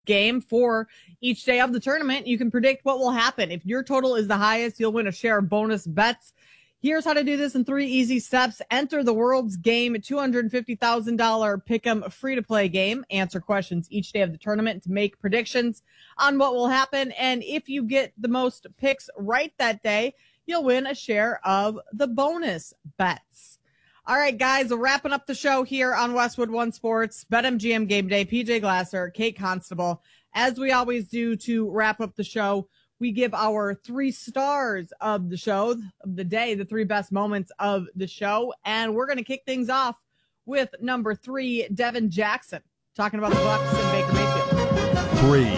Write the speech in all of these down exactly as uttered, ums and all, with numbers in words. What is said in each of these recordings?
game for each day of the tournament. You can predict what will happen. If your total is the highest, you'll win a share of bonus bets. Here's how to do this in three easy steps. Enter the World's Game two hundred fifty thousand dollars Pick'em free-to-play game. Answer questions each day of the tournament to make predictions on what will happen. And if you get the most picks right that day, you'll win a share of the bonus bets. All right, guys, we're wrapping up the show here on Westwood One Sports. BetMGM Game Day, P J Glasser, Kate Constable. As we always do to wrap up the show, we give our three stars of the show, of the day, the three best moments of the show. And we're going to kick things off with number three, Devin Jackson, talking about the Bucks and Baker Mayfield. Three.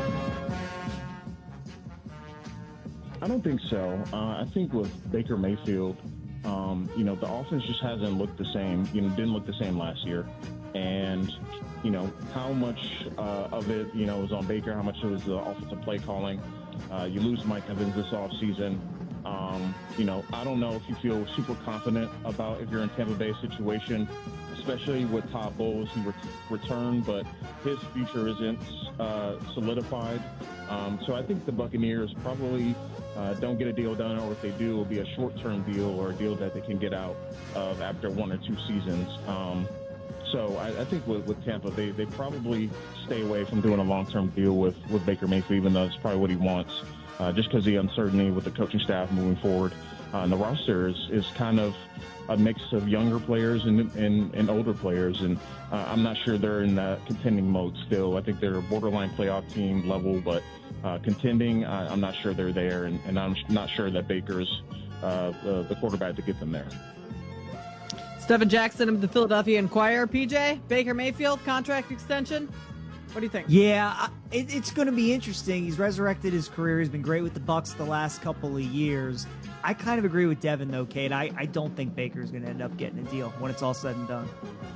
I don't think so. Uh, I think with Baker Mayfield, um, you know, the offense just hasn't looked the same. You know, didn't look the same last year. And, you know, how much uh, of it, you know, was on Baker, how much it was the offensive play calling. Uh, you lose Mike Evans this offseason. Um, you know, I don't know if you feel super confident about if you're in Tampa Bay situation, especially with Todd Bowles, who ret- returned, but his future isn't uh, solidified. Um, so I think the Buccaneers probably uh, don't get a deal done, or if they do, it will be a short-term deal or a deal that they can get out of after one or two seasons. Um, So I, I think with, with Tampa, they, they probably stay away from doing a long-term deal with, with Baker Mayfield, even though it's probably what he wants, uh, just because the uncertainty with the coaching staff moving forward. Uh, and the roster is, is kind of a mix of younger players and, and, and older players, and uh, I'm not sure they're in that contending mode still. I think they're a borderline playoff team level, but uh, contending, uh, I'm not sure they're there, and, and I'm not sure that Baker's uh, the, the quarterback to get them there. Devin Jackson of the Philadelphia Inquirer. P J, Baker Mayfield, contract extension. What do you think? Yeah, I- it, it's going to be interesting. He's resurrected his career. He's been great with the Bucs the last couple of years. I kind of agree with Devin, though, Kate. I, I don't think Baker's going to end up getting a deal when it's all said and done.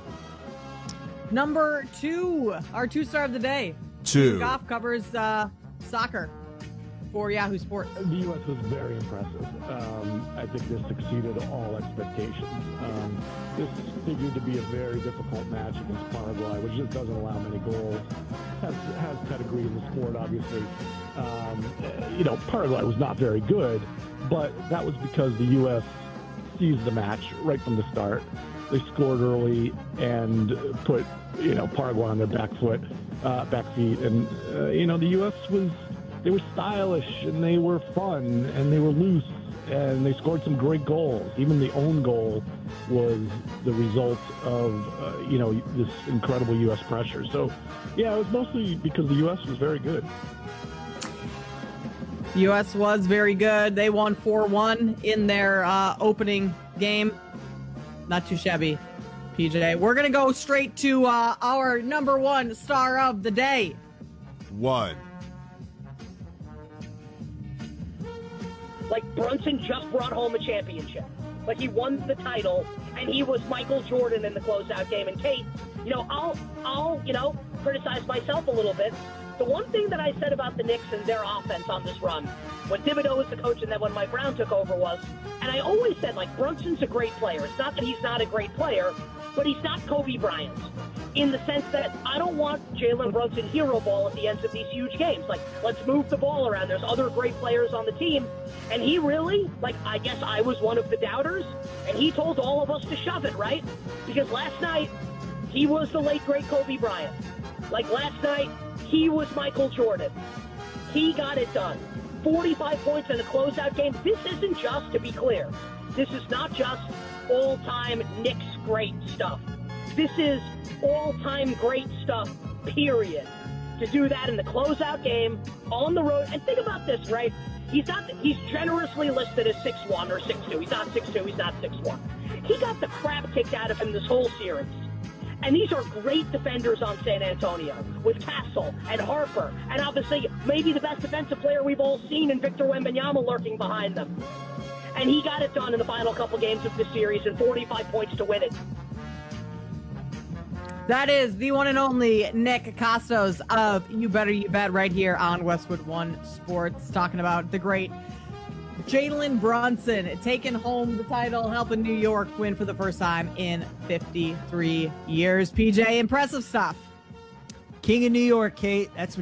Number two, our two-star of the day. Two. Goff covers uh, soccer for Yahoo Sports. The U S was very impressive. Um, I think this exceeded all expectations. Um, this figured to be a very difficult match against Paraguay, which just doesn't allow many goals. Has, has pedigree in the sport, obviously. Um, you know, Paraguay was not very good, but that was because the U S seized the match right from the start. They scored early and put, you know, Paraguay on their back foot, uh, back feet. And, uh, you know, the U S was... They were stylish, and they were fun, and they were loose, and they scored some great goals. Even the own goal was the result of, uh, you know, this incredible U S pressure. So, yeah, it was mostly because the U S was very good. The U S was very good. They won four one in their uh, opening game. Not too shabby, P J. We're going to go straight to uh, our number one star of the day. One. Like, Brunson just brought home a championship. Like, he won the title, and he was Michael Jordan in the closeout game. And Kate, you know, I'll, I'll, you know, criticize myself a little bit. The one thing that I said about the Knicks and their offense on this run, when Thibodeau was the coach and then when Mike Brown took over was, and I always said, like, Brunson's a great player. It's not that he's not a great player, but he's not Kobe Bryant, in the sense that I don't want Jalen Brunson hero ball at the ends of these huge games. Like, let's move the ball around. There's other great players on the team. And he really, like, I guess I was one of the doubters, and he told all of us to shove it, right? Because last night, he was the late, great Kobe Bryant. Like, last night, he was Michael Jordan. He got it done. forty-five points in a closeout game. This isn't just, to be clear, this is not just all-time Knicks great stuff. This is all-time great stuff, period. To do that in the closeout game, on the road. And think about this, right? He's not. He's generously listed as six one or six two. He's not six two. He's not six one. He got the crap kicked out of him this whole series. And these are great defenders on San Antonio, with Castle and Harper, and obviously maybe the best defensive player we've all seen in Victor Wembanyama lurking behind them. And he got it done in the final couple games of the series, and forty-five points to win it. That is the one and only Nick Costos of You Better You Bet right here on Westwood One Sports, talking about the great Jalen Brunson taking home the title, helping New York win for the first time in fifty-three years. P J, impressive stuff. King of New York, Kate. That's what